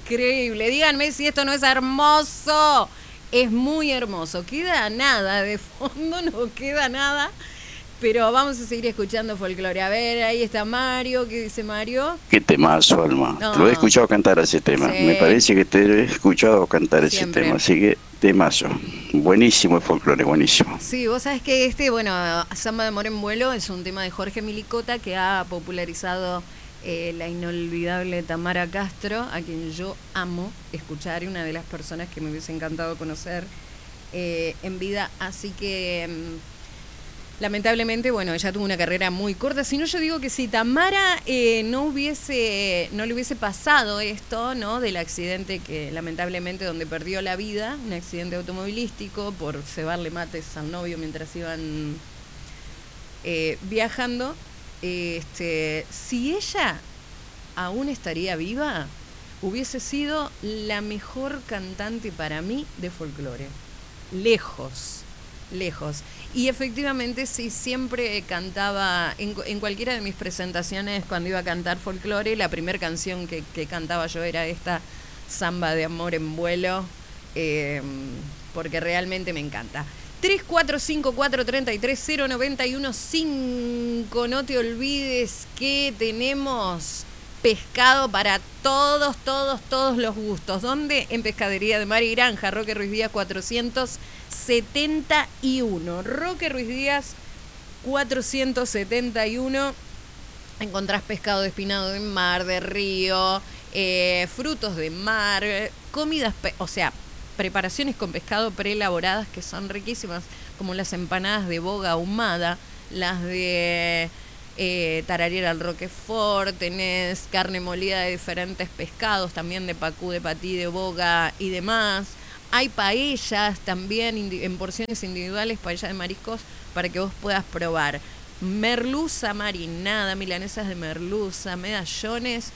increíble. Díganme si esto no es hermoso. Es muy hermoso. Queda nada de fondo, no queda nada. Pero vamos a seguir escuchando folclore. A ver, ahí está Mario. ¿Qué dice Mario? Qué temazo, Alma. Te lo he No, escuchado cantar ese tema. Me sí, parece que te he escuchado cantar ese tema. siempre. Así que temazo. Buenísimo el folclore, buenísimo. Sí, vos sabés que bueno, Samba de Amor en Vuelo es un tema de Jorge Milicota que ha popularizado la inolvidable Tamara Castro, a quien yo amo escuchar, y una de las personas que me hubiese encantado conocer en vida. Así que lamentablemente, bueno, ella tuvo una carrera muy corta. Si no, yo digo que si Tamara no le hubiese pasado esto, ¿no? Del accidente que lamentablemente donde perdió la vida, un accidente automovilístico por cebarle mates al novio mientras iban viajando. Si ella aún estaría viva, hubiese sido la mejor cantante para mí de folclore. Lejos, lejos. Y efectivamente, sí, siempre cantaba, en cualquiera de mis presentaciones cuando iba a cantar folclore, la primera canción que cantaba yo era esta, Samba de Amor en Vuelo, eh, porque realmente me encanta. 3454-330915. No te olvides que tenemos pescado para todos, todos, todos los gustos. ¿Dónde? En Pescadería de Mar y Granja, Roque Ruiz Díaz 471. Roque Ruiz Díaz 471. Encontrás pescado despinado de mar, de río, frutos de mar, comidas, o sea, preparaciones con pescado preelaboradas que son riquísimas, como las empanadas de boga ahumada, las de tarariera al roquefort, tenés carne molida de diferentes pescados, también de pacú, de patí, de boga y demás. Hay paellas también en porciones individuales, paella de mariscos, para que vos puedas probar. Merluza marinada, milanesas de merluza, medallones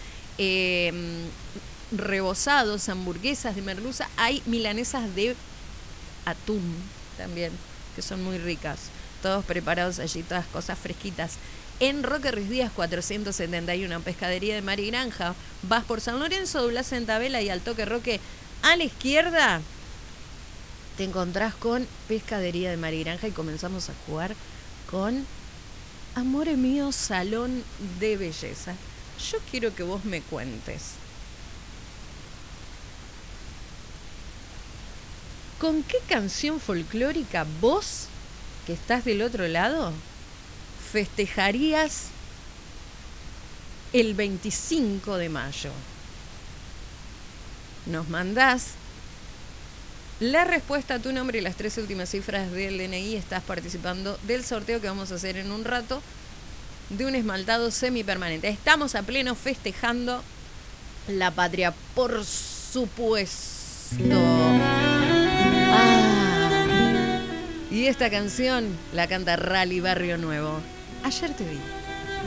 rebozados, hamburguesas de merluza. Hay milanesas de atún también, que son muy ricas. Todos preparados allí, todas cosas fresquitas. En Roque Ruiz Díaz 471, Pescadería de Mar y Granja. Vas por San Lorenzo, doblás en Tabela y al toque Roque a la izquierda te encontrás con Pescadería de Mar y Granja y comenzamos a jugar con Amore Mío Salón de Belleza. Yo quiero que vos me cuentes, ¿con qué canción folclórica vos, que estás del otro lado, festejarías el 25 de mayo? Nos mandás la respuesta a tu nombre y las 3 últimas cifras del DNI. Estás participando del sorteo que vamos a hacer en un rato de un esmaltado semipermanente. Estamos a pleno festejando la patria, por supuesto. Y esta canción la canta Rally Barrio Nuevo. Ayer te vi.